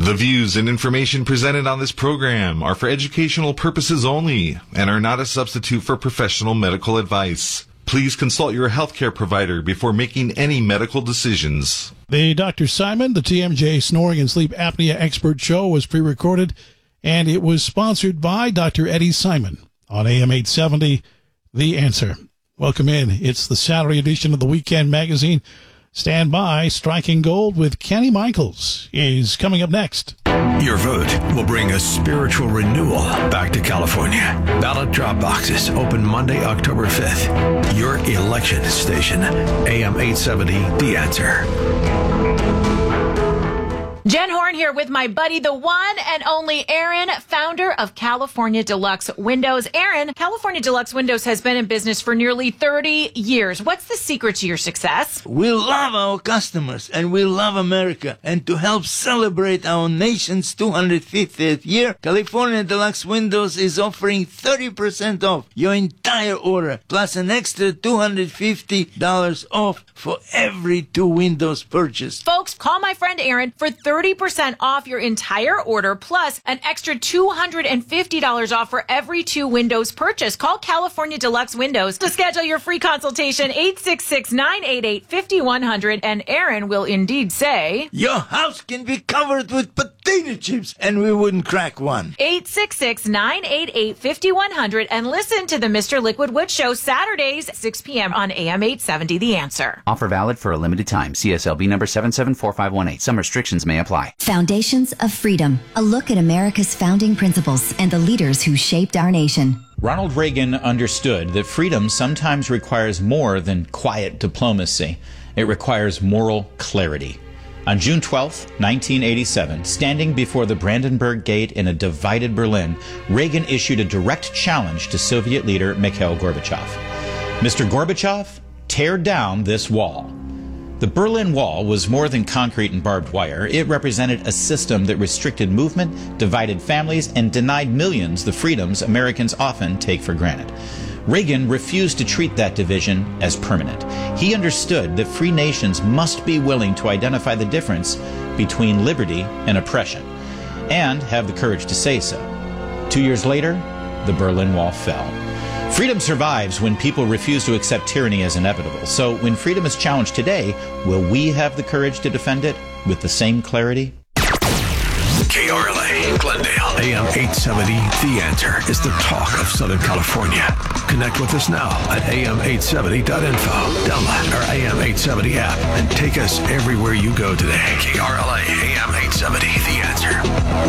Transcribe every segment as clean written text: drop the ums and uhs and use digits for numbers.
The views and information presented on this program are for educational purposes only and are not a substitute for professional medical advice. Please consult your healthcare provider before making any medical decisions. The Dr. Simon, the TMJ Snoring and Sleep Apnea Expert Show was pre-recorded, and it was sponsored by Dr. Eddie Simon on AM 870, The Answer. Welcome in. It's the Saturday edition of the Weekend Magazine. Stand by. Striking Gold with Kenny Michaels is coming up next. Your vote will bring a spiritual renewal back to California. Ballot drop boxes open Monday, October 5th. Your election station, AM 870, The Answer. Jen Horn here with my buddy, the one and only Aaron, founder of California Deluxe Windows. Aaron, California Deluxe Windows has been in business for nearly 30 years. What's the secret to your success? We love our customers and we love America. And to help celebrate our nation's 250th year, California Deluxe Windows is offering 30% off your entire order, plus an extra $250 off for every 2 windows purchased. Folks, call my friend Aaron for 30% off your entire order, plus an extra $250 off for every 2 windows purchased. Call California Deluxe Windows to schedule your free consultation, 866-988-5100, and Aaron will indeed say, your house can be covered with potato chips, and we wouldn't crack one. 866-988-5100, and listen to the Mr. Liquid Wood Show Saturdays, 6 p.m. on AM 870, The Answer. Offer valid for a limited time. CSLB number 774518. Some restrictions may apply. Foundations of Freedom. A look at America's founding principles and the leaders who shaped our nation. Ronald Reagan understood that freedom sometimes requires more than quiet diplomacy. It requires moral clarity. On June 12, 1987, standing before the Brandenburg Gate in a divided Berlin, Reagan issued a direct challenge to Soviet leader Mikhail Gorbachev. Mr. Gorbachev, tear down this wall. The Berlin Wall was more than concrete and barbed wire. It represented a system that restricted movement, divided families, and denied millions the freedoms Americans often take for granted. Reagan refused to treat that division as permanent. He understood that free nations must be willing to identify the difference between liberty and oppression, and have the courage to say so. 2 years later, the Berlin Wall fell. Freedom survives when people refuse to accept tyranny as inevitable. So when freedom is challenged today, will we have the courage to defend it with the same clarity? KRLA, Glendale, AM 870, The Answer is the talk of Southern California. Connect with us now at am870.info. Download our AM 870 app and take us everywhere you go today. KRLA, AM 870, The Answer.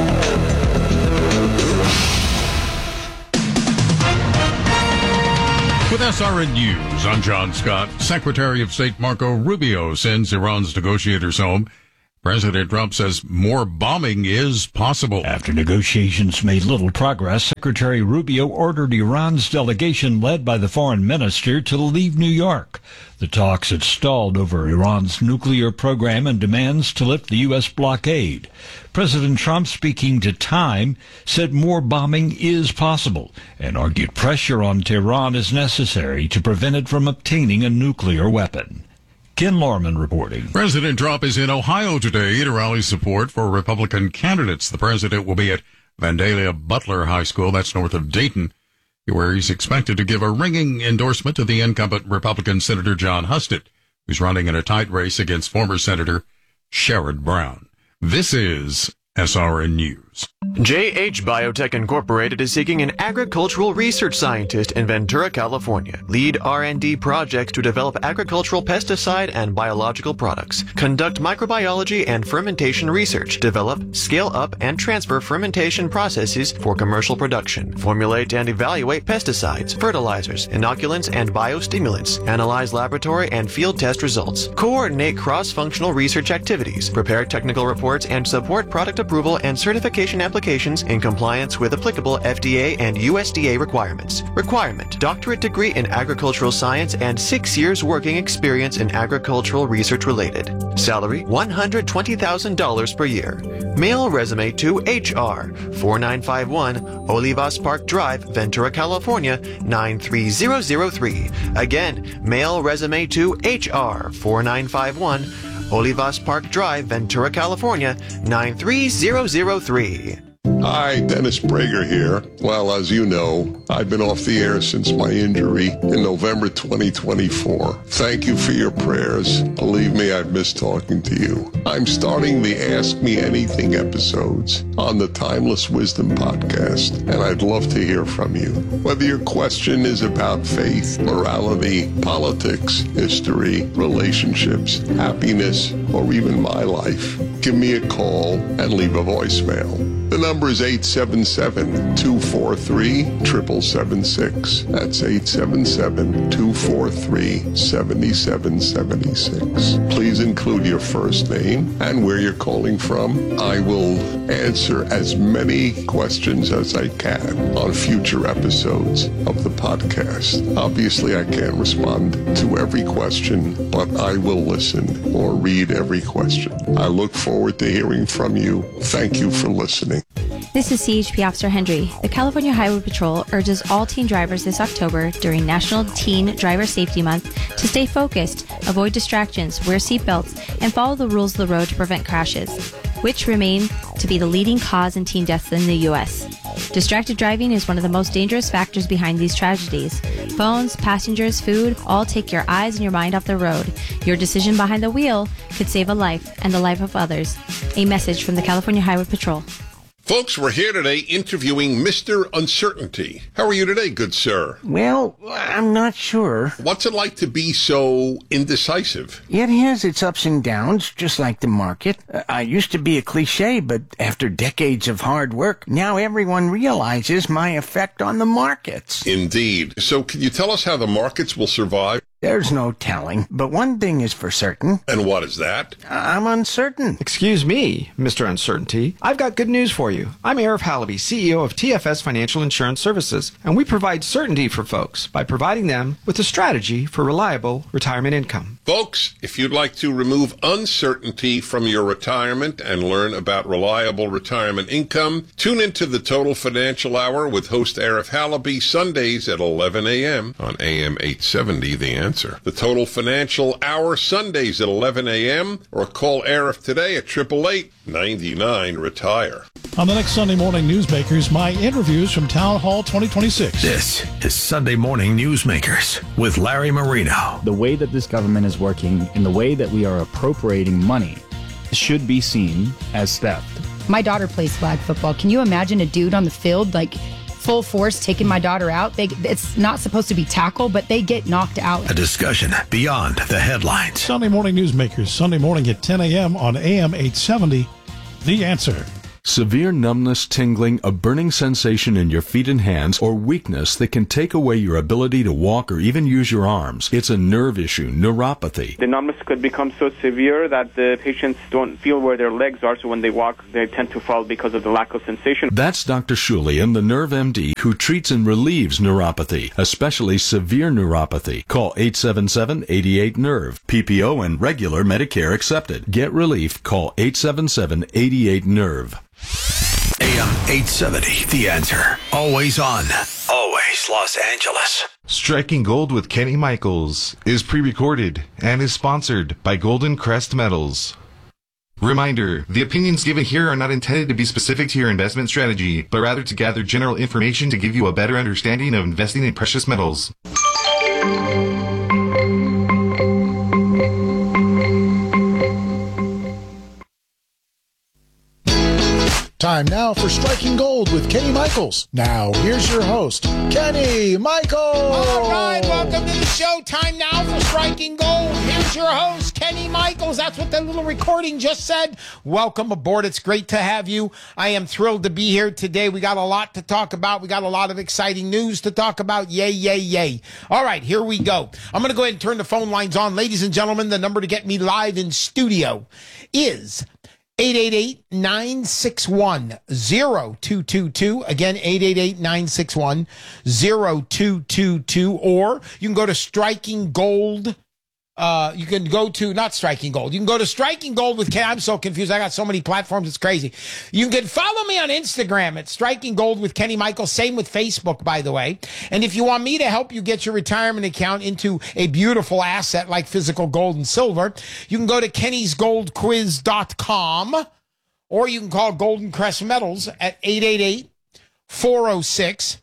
With SRN News, I'm John Scott. Secretary of State Marco Rubio sends Iran's negotiators home. President Trump says more bombing is possible. After negotiations made little progress, Secretary Rubio ordered Iran's delegation led by the foreign minister to leave New York. The talks had stalled over Iran's nuclear program and demands to lift the U.S. blockade. President Trump, speaking to Time, said more bombing is possible and argued pressure on Tehran is necessary to prevent it from obtaining a nuclear weapon. Ken Lorman reporting. President Trump is in Ohio today to rally support for Republican candidates. The president will be at Vandalia Butler High School, that's north of Dayton, where he's expected to give a ringing endorsement to the incumbent Republican Senator John Husted, who's running in a tight race against former Senator Sherrod Brown. This is SRN News. JH Biotech Incorporated is seeking an agricultural research scientist in Ventura, California. Lead R&D projects to develop agricultural pesticide and biological products. Conduct microbiology and fermentation research. Develop, scale up, and transfer fermentation processes for commercial production. Formulate and evaluate pesticides, fertilizers, inoculants, and biostimulants. Analyze laboratory and field test results. Coordinate cross-functional research activities. Prepare technical reports and support product approval and certification applications in compliance with applicable FDA and USDA requirements. Requirement: doctorate degree in agricultural science and 6 years working experience in agricultural research related. Salary: $120,000 per year. Mail resume to HR 4951 Olivas Park Drive, Ventura, California 93003. Again, mail resume to HR 4951 Olivas Park Drive, Ventura, California, 93003. Hi, Dennis Prager here. Well, as you know, I've been off the air since my injury in November 2024. Thank you for your prayers. Believe me, I've missed talking to you. I'm starting the Ask Me Anything episodes on the Timeless Wisdom podcast, and I'd love to hear from you. Whether your question is about faith, morality, politics, history, relationships, happiness, or even my life, give me a call and leave a voicemail. The number is 877-243-7776. That's 877-243-7776. Please include your first name and where you're calling from. I will answer as many questions as I can on future episodes of the podcast. Obviously, I can't respond to every question, but I will listen or read every question. I look forward to hearing from you. Thank you for listening. This is CHP Officer Hendry. The California Highway Patrol urges all teen drivers this October during National Teen Driver Safety Month to stay focused, avoid distractions, wear seatbelts, and follow the rules of the road to prevent crashes, which remain to be the leading cause in teen deaths in the U.S. Distracted driving is one of the most dangerous factors behind these tragedies. Phones, passengers, food, all take your eyes and your mind off the road. Your decision behind the wheel could save a life and the life of others. A message from the California Highway Patrol. Folks, we're here today interviewing Mr. Uncertainty. How are you today, good sir? Well, I'm not sure. What's it like to be so indecisive? It has its ups and downs, just like the market. I used to be a cliche, but after decades of hard work, now everyone realizes my effect on the markets. Indeed. So can you tell us how the markets will survive? There's no telling, but one thing is for certain. And what is that? I'm uncertain. Excuse me, Mr. Uncertainty. I've got good news for you. I'm Arif Halaby, CEO of TFS Financial Insurance Services, and we provide certainty for folks by providing them with a strategy for reliable retirement income. Folks, if you'd like to remove uncertainty from your retirement and learn about reliable retirement income, tune into the Total Financial Hour with host Arif Halaby Sundays at 11 a.m. on AM 870 The Answer. The Total Financial Hour Sundays at 11 a.m. or call Arif today at 888-99-RETIRE. On the next Sunday Morning Newsmakers, my interviews from Town Hall 2026. This is Sunday Morning Newsmakers with Larry Marino. The way that this government is working and the way that we are appropriating money should be seen as theft. My daughter plays flag football. Can you imagine a dude on the field, like, full force taking my daughter out? It's not supposed to be tackle, but they get knocked out. A discussion beyond the headlines. Sunday Morning Newsmakers, Sunday morning at 10 a.m. on AM 870, The Answer. Severe numbness, tingling, a burning sensation in your feet and hands, or weakness that can take away your ability to walk or even use your arms. It's a nerve issue, neuropathy. The numbness could become so severe that the patients don't feel where their legs are, so when they walk, they tend to fall because of the lack of sensation. That's Dr. Shulian, the Nerve MD, who treats and relieves neuropathy, especially severe neuropathy. Call 877-88-NERVE. PPO and regular Medicare accepted. Get relief. Call 877-88-NERVE. AM 870, The Answer. Always on. Always Los Angeles. Striking Gold with Kenny Michaels is pre-recorded and is sponsored by Golden Crest Metals. Reminder, the opinions given here are not intended to be specific to your investment strategy, but rather to gather general information to give you a better understanding of investing in precious metals. Time now for Striking Gold with Kenny Michaels. Now, here's your host, Kenny Michaels. All right, welcome to the show. Time now for Striking Gold. Here's your host, Kenny Michaels. That's what that little recording just said. Welcome aboard. It's great to have you. I am thrilled to be here today. We got a lot to talk about. We got a lot of exciting news to talk about. Yay, yay, yay. All right, here we go. I'm going to go ahead and turn the phone lines on. Ladies and gentlemen, the number to get me live in studio is 888-961-0222. Again, 888-961-0222. Or you can go to Striking Gold You can go to, not Striking Gold. You can go to Striking Gold with Kenny. I'm so confused. I got so many platforms. It's crazy. You can follow me on Instagram at Striking Gold with Kenny Michaels. Same with Facebook, by the way. And if you want me to help you get your retirement account into a beautiful asset like physical gold and silver, you can go to kennysgoldquiz.com or you can call Golden Crest Metals at 888-406-6222.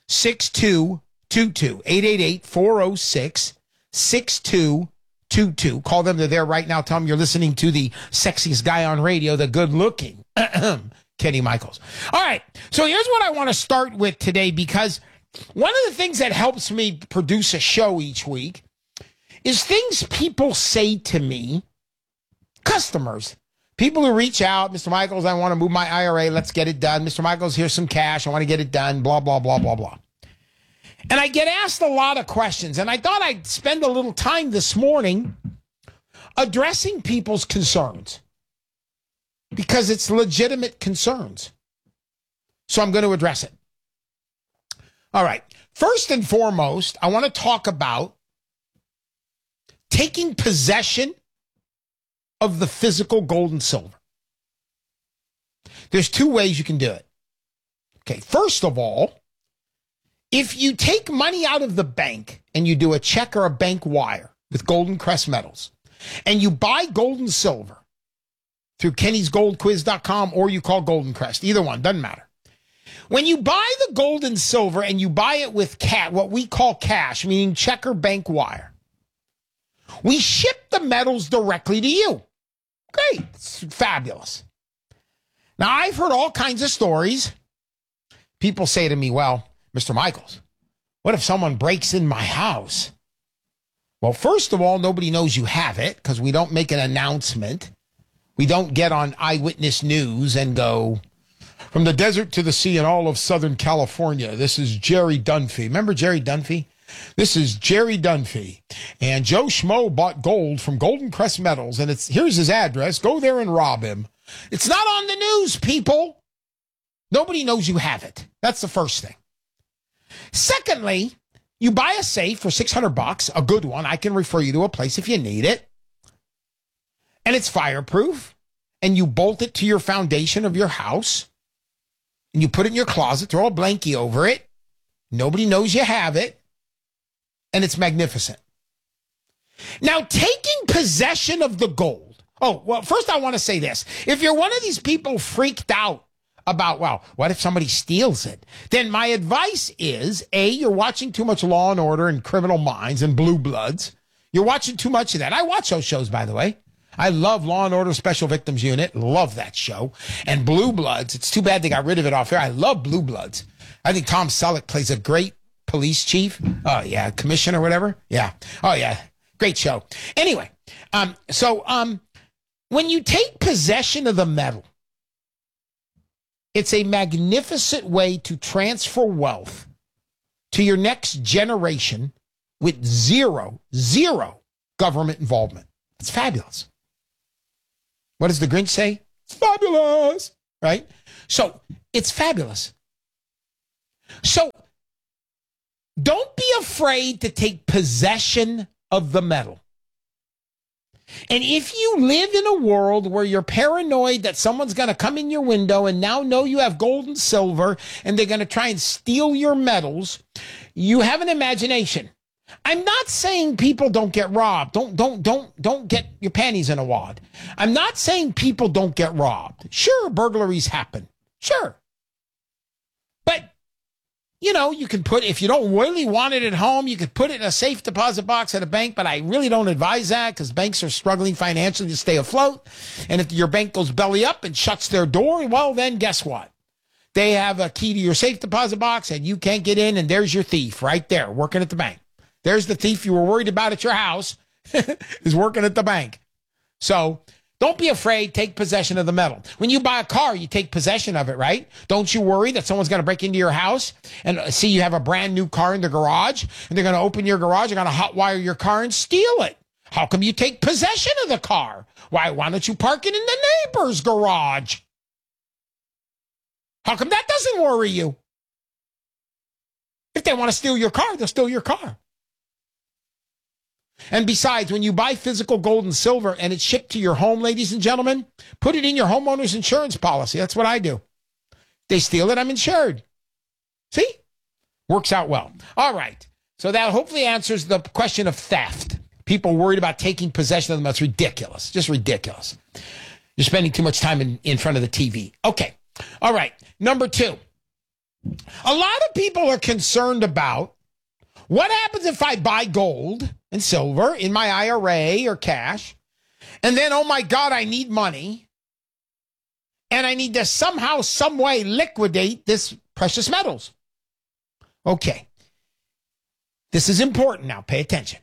888-406-6222. Call them. They're there right now. Tell them you're listening to the sexiest guy on radio, the good-looking Kenny Michaels. All right. So here's what I want to start with today, because one of the things that helps me produce a show each week is things people say to me, customers, people who reach out, Mr. Michaels, I want to move my IRA. Let's get it done. Mr. Michaels, here's some cash. I want to get it done. Blah, blah, blah, blah, blah. And I get asked a lot of questions, and I thought I'd spend a little time this morning addressing people's concerns because it's legitimate concerns. So I'm going to address it. All right. First and foremost, I want to talk about taking possession of the physical gold and silver. There's two ways you can do it. Okay. First of all, if you take money out of the bank and you do a check or a bank wire with Golden Crest Metals and you buy gold and silver through kennysgoldquiz.com or you call Golden Crest, either one, doesn't matter. When you buy the gold and silver and you buy it with what we call cash, meaning check or bank wire, we ship the metals directly to you. Great. It's fabulous. Now, I've heard all kinds of stories. People say to me, well, Mr. Michaels, what if someone breaks in my house? Well, first of all, nobody knows you have it because we don't make an announcement. We don't get on Eyewitness News and go, from the desert to the sea in all of Southern California, this is Jerry Dunphy. Remember Jerry Dunphy? This is Jerry Dunphy. And Joe Schmo bought gold from Golden Crest Metals, and here's his address. Go there and rob him. It's not on the news, people. Nobody knows you have it. That's the first thing. Secondly, you buy a safe for $600, a good one. I can refer you to a place if you need it. And it's fireproof. And you bolt it to your foundation of your house. And you put it in your closet, throw a blankie over it. Nobody knows you have it. And it's magnificent. Now, taking possession of the gold. Oh, well, first I want to say this. If you're one of these people freaked out about, well, what if somebody steals it? Then my advice is, A, you're watching too much Law and Order and Criminal Minds and Blue Bloods. You're watching too much of that. I watch those shows, by the way. I love Law and Order Special Victims Unit. Love that show. And Blue Bloods. It's too bad they got rid of it off air. I love Blue Bloods. I think Tom Selleck plays a great police chief. Oh, yeah. Commissioner or whatever. Yeah. Oh, yeah. Great show. Anyway, when you take possession of the metal, it's a magnificent way to transfer wealth to your next generation with zero government involvement. It's fabulous. What does the Grinch say? It's fabulous, right? So it's fabulous. So don't be afraid to take possession of the metal. And if you live in a world where you're paranoid that someone's going to come in your window and now know you have gold and silver and they're going to try and steal your metals, you have an imagination. I'm not saying people don't get robbed. Don't get your panties in a wad. I'm not saying people don't get robbed. Sure, burglaries happen. Sure. But you know, you can put, if you don't really want it at home, you could put it in a safe deposit box at a bank, but I really don't advise that because banks are struggling financially to stay afloat. And if your bank goes belly up and shuts their door, well, then guess what? They have a key to your safe deposit box and you can't get in, and there's your thief right there working at the bank. There's the thief you were worried about at your house is working at the bank. So don't be afraid. Take possession of the metal. When you buy a car, you take possession of it, right? Don't you worry that someone's going to break into your house and see you have a brand new car in the garage, and they're going to open your garage, they're going to hotwire your car and steal it. How come you take possession of the car? Why don't you park it in the neighbor's garage? How come that doesn't worry you? If they want to steal your car, they'll steal your car. And besides, when you buy physical gold and silver and it's shipped to your home, ladies and gentlemen, put it in your homeowner's insurance policy. That's what I do. They steal it, I'm insured. See? Works out well. All right. So that hopefully answers the question of theft. People worried about taking possession of them. That's ridiculous. Just ridiculous. You're spending too much time in front of the TV. Okay. All right. Number 2. A lot of people are concerned about what happens if I buy gold and silver in my IRA or cash, and then, oh my God, I need money, and I need to somehow, some way liquidate this precious metals. Okay. This is important now. Pay attention.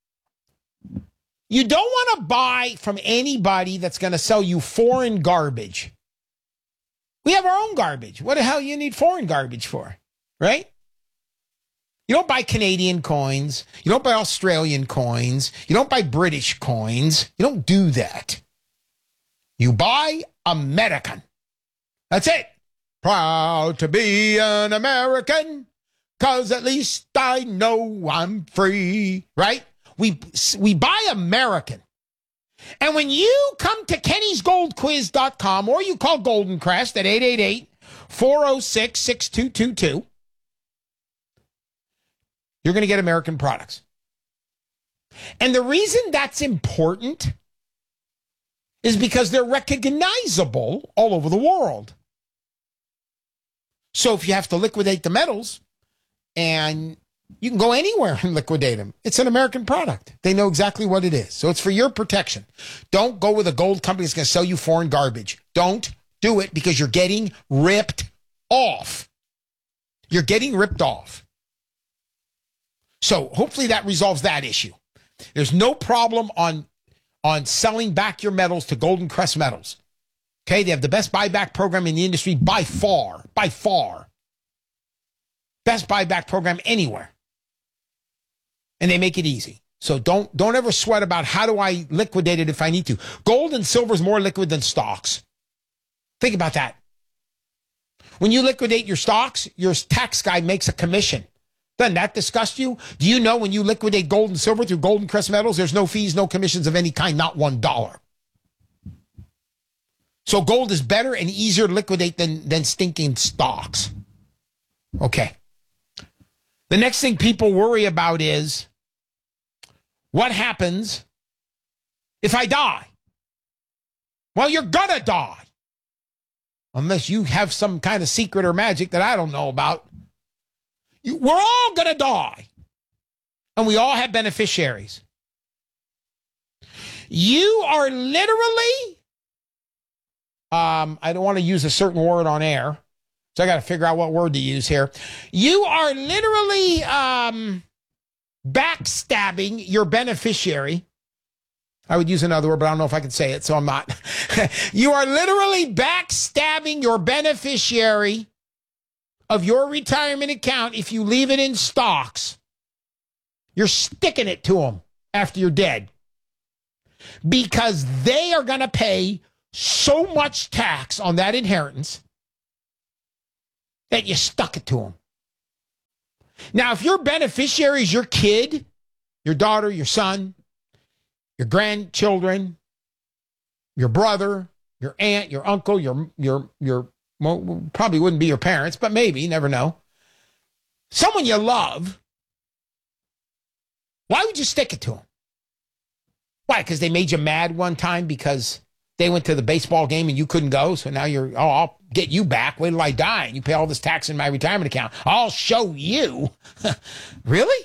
You don't want to buy from anybody that's going to sell you foreign garbage. We have our own garbage. What the hell you need foreign garbage for, right? You don't buy Canadian coins. You don't buy Australian coins. You don't buy British coins. You don't do that. You buy American. That's it. Proud to be an American, 'cause at least I know I'm free, right? We buy American. And when you come to Kenny'sGoldQuiz.com or you call Golden Crest at 888-406-6222, you're going to get American products. And the reason that's important is because they're recognizable all over the world. So if you have to liquidate the metals, and you can go anywhere and liquidate them, it's an American product. They know exactly what it is. So it's for your protection. Don't go with a gold company that's going to sell you foreign garbage. Don't do it, because you're getting ripped off. You're getting ripped off. So hopefully that resolves that issue. There's no problem on selling back your metals to Golden Crest Metals. Okay, they have the best buyback program in the industry by far. By far. Best buyback program anywhere. And they make it easy. So don't ever sweat about how do I liquidate it if I need to. Gold and silver is more liquid than stocks. Think about that. When you liquidate your stocks, your tax guy makes a commission. Doesn't that disgust you? Do you know when you liquidate gold and silver through Golden Crest Metals, there's no fees, no commissions of any kind, not $1. So gold is better and easier to liquidate than stinking stocks. Okay. The next thing people worry about is, what happens if I die? Well, you're gonna die. Unless you have some kind of secret or magic that I don't know about. We're all going to die. And we all have beneficiaries. You are literally, I don't want to use a certain word on air, so I got to figure out what word to use here. You are literally backstabbing your beneficiary. I would use another word, but I don't know if I can say it, so I'm not. You are literally backstabbing your beneficiary of your retirement account if you leave it in stocks. You're sticking it to them after you're dead, because they are going to pay so much tax on that inheritance that you stuck it to them. Now, if your beneficiary is your kid, your daughter, your son, your grandchildren, your brother, your aunt, your uncle, your well, probably wouldn't be your parents, but maybe, you never know. Someone you love, why would you stick it to them? Why? Because they made you mad one time because they went to the baseball game and you couldn't go, so now you're, oh, I'll get you back. Wait till I die and you pay all this tax in my retirement account. I'll show you. Really?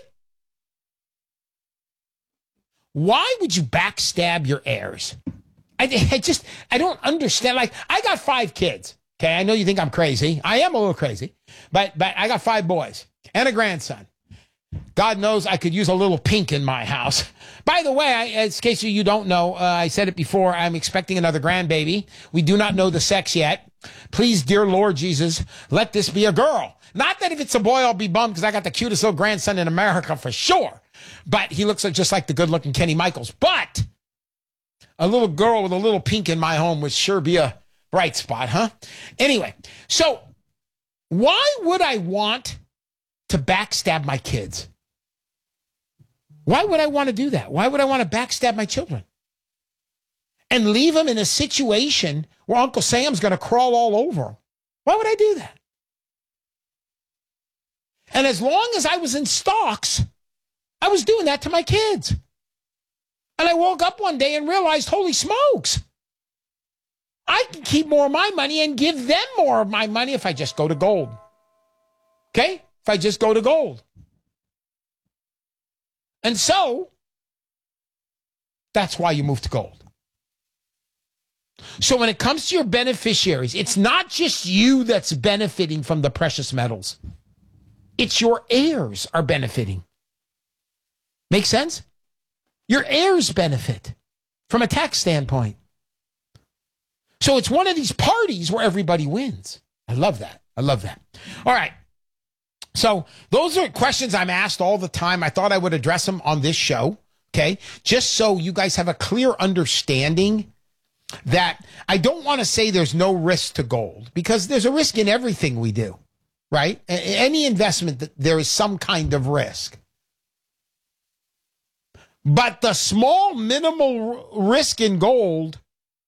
Why would you backstab your heirs? I don't understand. Like, I got 5 kids. Okay, I know you think I'm crazy. I am a little crazy, but I got 5 boys and a grandson. God knows I could use a little pink in my house. By the way, in case you don't know, I said it before, I'm expecting another grandbaby. We do not know the sex yet. Please, dear Lord Jesus, let this be a girl. Not that if it's a boy, I'll be bummed because I got the cutest little grandson in America for sure. But he looks just like the good-looking Kenny Michaels. But a little girl with a little pink in my home would sure be a bright spot, huh? Anyway, so why would I want to backstab my kids? Why would I want to do that? Why would I want to backstab my children? And leave them in a situation where Uncle Sam's going to crawl all over them? Why would I do that? And as long as I was in stocks, I was doing that to my kids. And I woke up one day and realized, holy smokes, I can keep more of my money and give them more of my money if I just go to gold. Okay? If I just go to gold. And so, that's why you move to gold. So when it comes to your beneficiaries, it's not just you that's benefiting from the precious metals. It's your heirs are benefiting. Make sense? Your heirs benefit from a tax standpoint. So it's one of these parties where everybody wins. I love that. I love that. All right. So those are questions I'm asked all the time. I thought I would address them on this show, okay? Just so you guys have a clear understanding that I don't want to say there's no risk to gold, because there's a risk in everything we do, right? Any investment, there is some kind of risk. But the small minimal risk in gold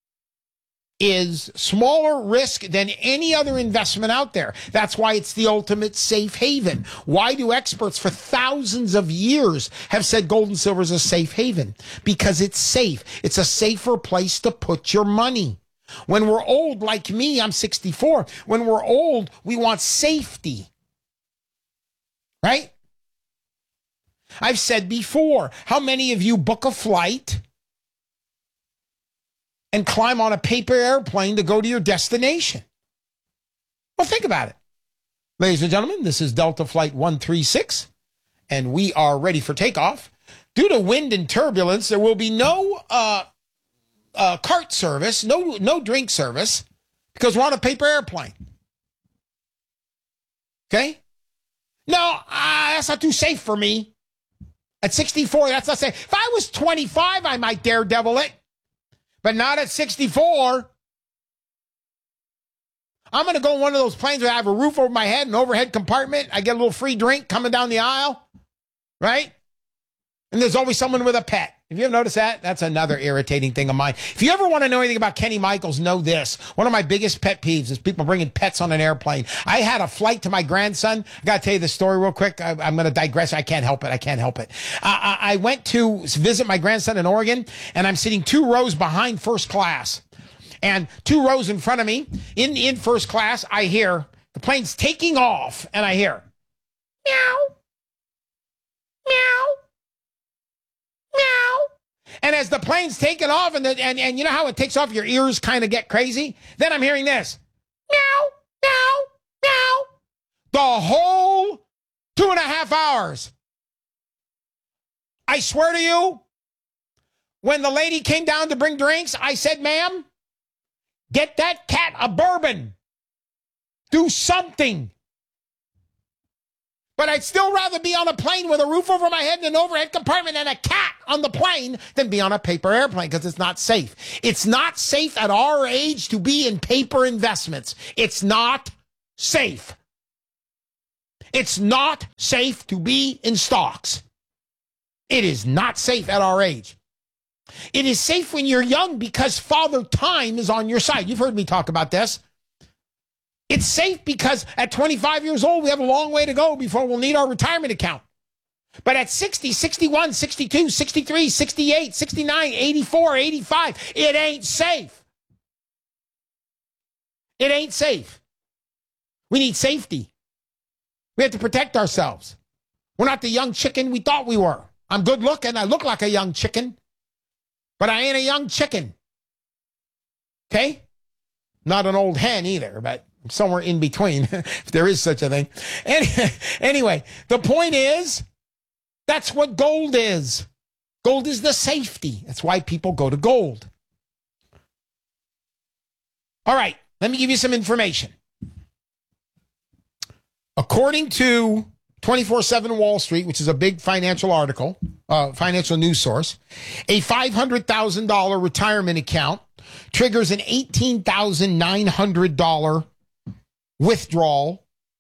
is smaller risk than any other investment out there. That's why it's the ultimate safe haven. Why do experts for thousands of years have said gold and silver is a safe haven? Because it's safe. It's a safer place to put your money. When we're old, like me, I'm 64. When we're old, we want safety. Right? I've said before, how many of you book a flight and climb on a paper airplane to go to your destination? Well, think about it. Ladies and gentlemen, this is Delta Flight 136, and we are ready for takeoff. Due to wind and turbulence, there will be no cart service, no drink service, because we're on a paper airplane. Okay? No, that's not too safe for me. At 64, that's not safe. If I was 25, I might daredevil it. But not at 64. I'm going to go in one of those planes where I have a roof over my head, an overhead compartment. I get a little free drink coming down the aisle. Right? And there's always someone with a pet. Have you ever noticed that? That's another irritating thing of mine. If you ever want to know anything about Kenny Michaels, know this. One of my biggest pet peeves is people bringing pets on an airplane. I had a flight to my grandson. I got to tell you the story real quick. I'm going to digress. I can't help it. I went to visit my grandson in Oregon, and I'm sitting 2 rows behind first class. And 2 rows in front of me, in first class, I hear the plane's taking off, and I hear, meow, meow. Meow. And as the plane's taking off, and you know how it takes off, your ears kind of get crazy? Then I'm hearing this. Meow, meow, meow. The whole 2.5 hours. I swear to you, when the lady came down to bring drinks, I said, ma'am, get that cat a bourbon. Do something. But I'd still rather be on a plane with a roof over my head and an overhead compartment and a cat on the plane than be on a paper airplane, because it's not safe. It's not safe at our age to be in paper investments. It's not safe. It's not safe to be in stocks. It is not safe at our age. It is safe when you're young because Father Time is on your side. You've heard me talk about this. It's safe because at 25 years old, we have a long way to go before we'll need our retirement account. But at 60, 61, 62, 63, 68, 69, 84, 85, it ain't safe. It ain't safe. We need safety. We have to protect ourselves. We're not the young chicken we thought we were. I'm good looking. I look like a young chicken. But I ain't a young chicken. Okay? Not an old hen either, but somewhere in between, if there is such a thing. Anyway, the point is, that's what gold is. Gold is the safety. That's why people go to gold. All right, let me give you some information. According to 24/7 Wall Street, which is a big financial article, financial news source, a $500,000 retirement account triggers an $18,900 withdrawal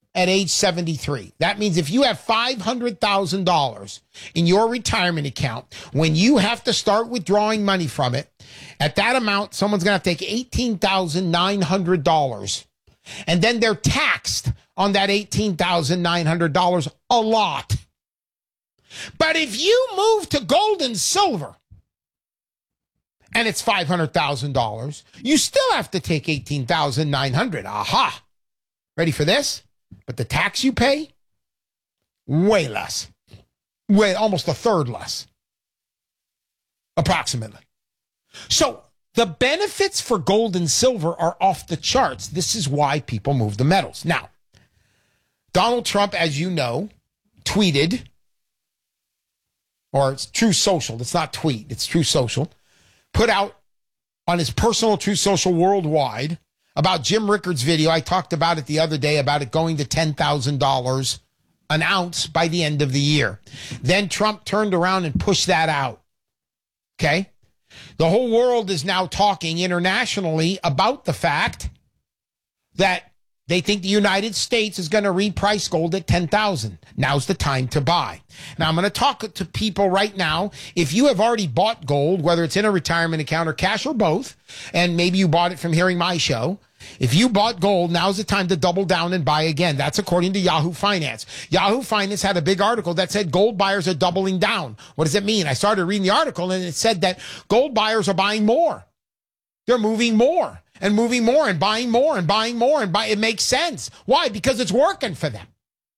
at age 73. That means if you have $500,000 in your retirement account, when you have to start withdrawing money from it, at that amount, someone's going to have to take $18,900. And then they're taxed on that $18,900 a lot. But if you move to gold and silver, and it's $500,000, you still have to take $18,900. Aha! Ready for this? But the tax you pay, way less. Almost a third less. Approximately. So the benefits for gold and silver are off the charts. This is why people move the metals. Now, Donald Trump, as you know, tweeted, or it's True Social. It's not tweet. It's True Social. Put out on his personal True Social worldwide about Jim Rickards' video. I talked about it the other day, about it going to $10,000 an ounce by the end of the year. Then Trump turned around and pushed that out. Okay? The whole world is now talking internationally about the fact that they think the United States is going to reprice gold at $10,000. Now's the time to buy. Now, I'm going to talk to people right now. If you have already bought gold, whether it's in a retirement account or cash or both, and maybe you bought it from hearing my show, if you bought gold, now's the time to double down and buy again. That's according to Yahoo Finance. Yahoo Finance had a big article that said gold buyers are doubling down. What does it mean? I started reading the article, and it said that gold buyers are buying more. They're moving more. And moving more and buying more and buying more and it makes sense. Why? Because it's working for them.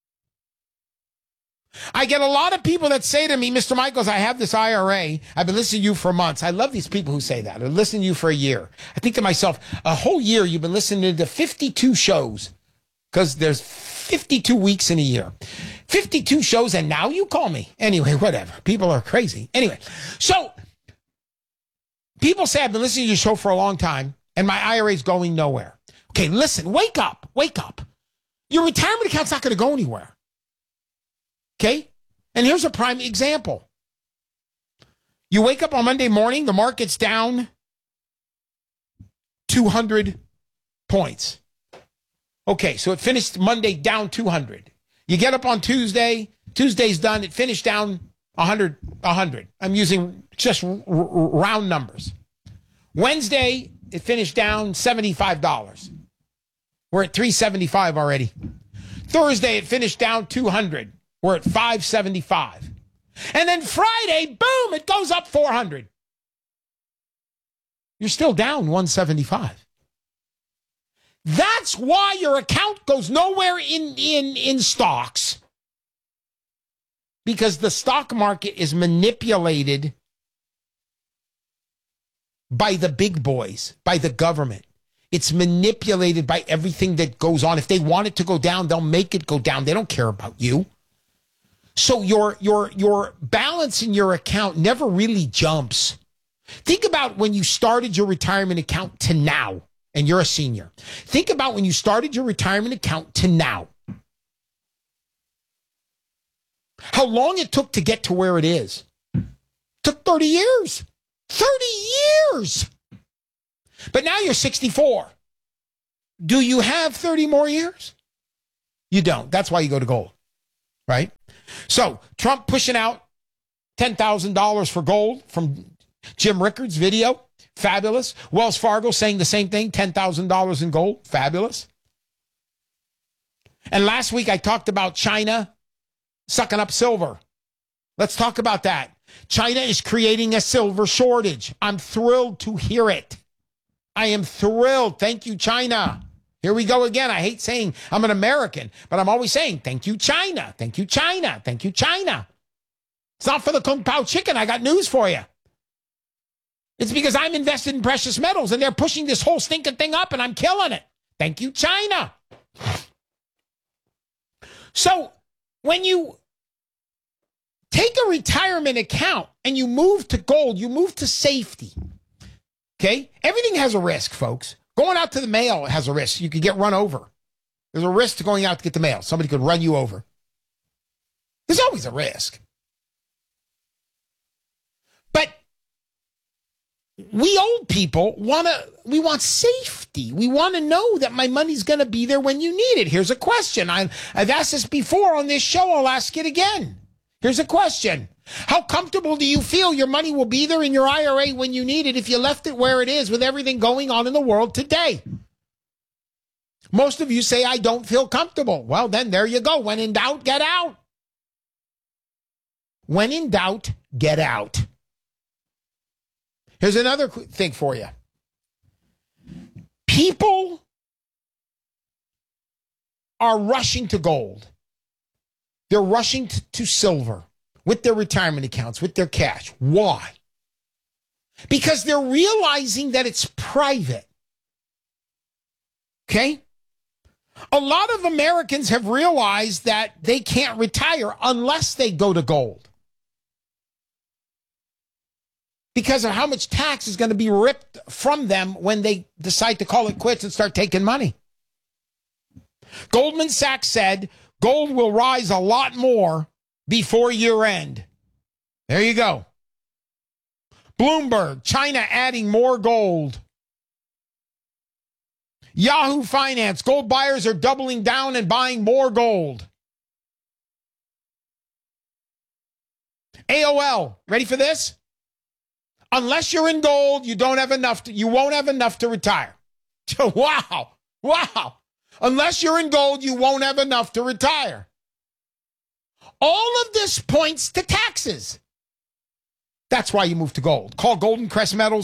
I get a lot of people that say to me, Mr. Michaels, I have this IRA. I've been listening to you for months. I love these people who say that. I've been listening to you for a year. I think to myself, a whole year you've been listening to 52 shows, because there's 52 weeks in a year. 52 shows, and now you call me. Anyway, whatever. People are crazy. Anyway, so people say, I've been listening to your show for a long time, and my IRA is going nowhere. Okay, listen, wake up. Your retirement account's not going to go anywhere. Okay? And here's a prime example. You wake up on Monday morning, the market's down 200 points. Okay, so it finished Monday down 200. You get up on Tuesday, Tuesday's done, it finished down 100. I'm using just round numbers. Wednesday, it finished down $75. We're at $375 already. Thursday, it finished down 200. We're at $575. And then Friday, boom, it goes up 400. You're still down $175. That's why your account goes nowhere in stocks. Because the stock market is manipulated by the big boys, by the government. It's manipulated by everything that goes on. If they want it to go down, they'll make it go down. They don't care about you. So your balance in your account never really jumps. Think about when you started your retirement account to now, and you're a senior. Think about when you started your retirement account to now. How long it took to get to where it is. It took 30 years. 30 years. But now you're 64. Do you have 30 more years? You don't. That's why you go to gold, right? So Trump pushing out $10,000 for gold from Jim Rickards' video. Fabulous. Wells Fargo saying the same thing, $10,000 in gold. Fabulous. And last week I talked about China sucking up silver. Let's talk about that. China is creating a silver shortage. I'm thrilled to hear it. I am thrilled. Thank you, China. Here we go again. I hate saying I'm an American, but I'm always saying, thank you, China. Thank you, China. Thank you, China. It's not for the Kung Pao chicken. I got news for you. It's because I'm invested in precious metals, and they're pushing this whole stinking thing up, and I'm killing it. Thank you, China. So when you take a retirement account and you move to gold, you move to safety. Okay? Everything has a risk, folks. Going out to the mail has a risk. You could get run over. There's a risk to going out to get the mail. Somebody could run you over. There's always a risk. But we old people we want safety. We want to know that my money's going to be there when you need it. Here's a question. I've asked this before on this show. I'll ask it again. Here's a question. How comfortable do you feel your money will be there in your IRA when you need it if you left it where it is with everything going on in the world today? Most of you say, I don't feel comfortable. Well, then there you go. When in doubt, get out. When in doubt, get out. Here's another thing for you. People are rushing to gold. They're rushing to silver with their retirement accounts, with their cash. Why? Because they're realizing that it's private. Okay? A lot of Americans have realized that they can't retire unless they go to gold, because of how much tax is going to be ripped from them when they decide to call it quits and start taking money. Goldman Sachs said gold will rise a lot more before year end. There you go. Bloomberg, China adding more gold. Yahoo Finance, gold buyers are doubling down and buying more gold. AOL, ready for this? Unless you're in gold, you won't have enough to retire. Wow. Unless you're in gold, you won't have enough to retire. All of this points to taxes. That's why you move to gold. Call Golden Crest Metals,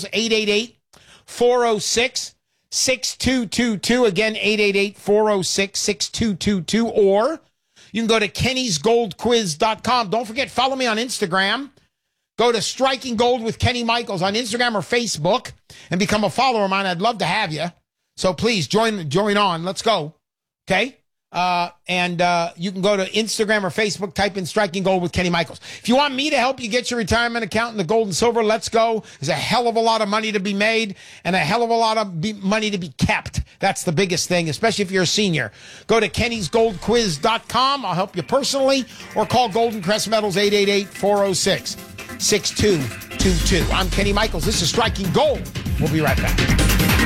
888-406-6222. Again, 888-406-6222. Or you can go to kennysgoldquiz.com. Don't forget, follow me on Instagram. Go to Striking Gold with Kenny Michaels on Instagram or Facebook and become a follower of mine. I'd love to have you. So please join on. Let's go. Okay? And you can go to Instagram or Facebook, type in Striking Gold with Kenny Michaels. If you want me to help you get your retirement account in the gold and silver, let's go. There's a hell of a lot of money to be made and a hell of a lot of money to be kept. That's the biggest thing, especially if you're a senior. Go to kennysgoldquiz.com. I'll help you personally, or call Golden Crest Metals, 888-406-6222. I'm Kenny Michaels. This is Striking Gold. We'll be right back.